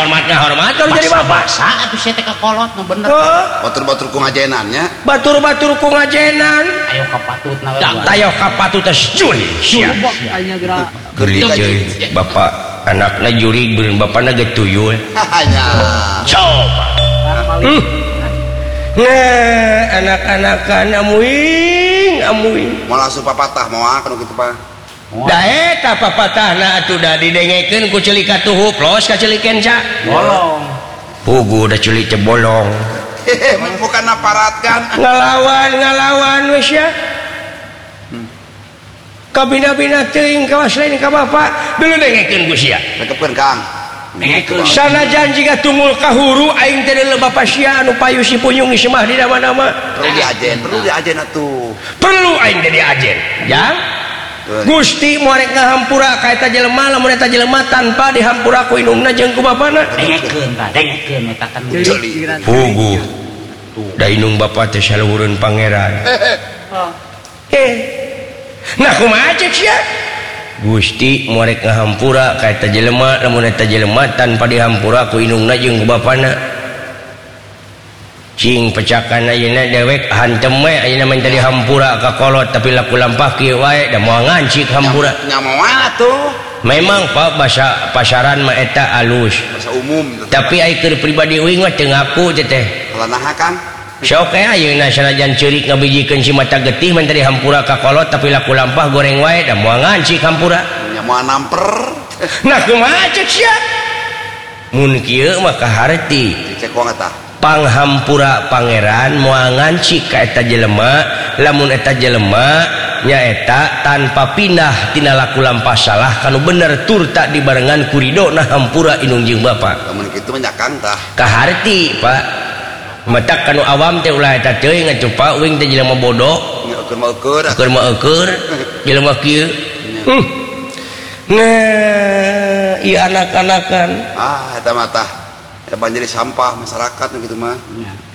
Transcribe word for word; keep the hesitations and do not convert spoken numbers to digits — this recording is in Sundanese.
hormat ngahormat kalau jadi bapak masa atuh saya teh kolot nu bener batur-batur ku ngajenannya batur-batur ku ngajenan ayo ka patutna we tayo ka patut teh juri sia aya geura geuring deui bapak anakna juri beureun bapana ge tuyul hanya coba nah anak-anakan amuing amuing moal asup papatah moal kana kitu Pak da eta papatahna atuh da didengekeun ku ceulik atuh huplos ka ceulikeun ca bolong pugu da ceulik teh bolong hehe bukan aparat kan ngalawan ngalawan wes ya kabina-bina teuing kawas lain ka bapak dulu dengekeun ku sia rekepkeun Kang dengekeun sanajan jiga tunggul kahuru aing teh deuleu bapak sia anu payu si punyung geus mah di nama-nama perlu diajen perlu diajen atuh perlu aing teh diajen jang Gusti moarek ngahampura ka eta jelema lamun eta jelema tanpa dihampura ku indungna jeung ku bapana dengekeun ka dengekeun eta kan pugu da indung bapak teh saluhureun pangeran eh nah kumaha ceuk sia Gusti moarek ngahampura ka eta jelema lamun eta jelema tanpa dihampura ku indungna jeung ku bapana cing pecakan ayeuna dewek hantem we ayeuna mah tadi hampura ka kolot tapi laku lampah kieu wae da moal ngancik hampura nya moal atuh memang Pak bahasa pasaran mah eta alus bahasa umum tapi ai keur pribadi euing mah teu ngaku teh lanaha Kang sok aya ayeuna sanajan ceurik ngabijikeun si mata getih mah tadi hampura ka kolot tapi laku lampah goreng wae da moal ngancik hampura nya moal namper nah kumaha ceuk sia mun kieu mah kaharti cek wong eta panghampura pangeran moal ngancik ka eta jelema lamun eta jelema nyaeta tanpa pindah tina laku lampah salah kanu bener tur tak dibarengan kuridona hampura indung jeung bapa lamun kitu mah nya Kang tah kaharti Pak matak kanu awam teh ulah eta teuing atuh Pak uing teh jelema bodoh ngeukeun mah eukeur keur mah eukeur jelema kieu nah ieu anak-anakan ah eta mah tah eta jadi sampah masyarakat gitu mah